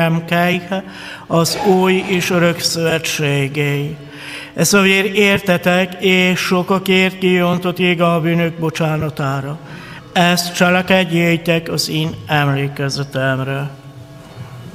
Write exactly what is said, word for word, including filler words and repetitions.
kejhe az új és örök szövetségé. Ez a vér értetek és sokakért kiontott ég a bűnök bocsánatára. Ezt cselekedjétek az én emlékezetemre.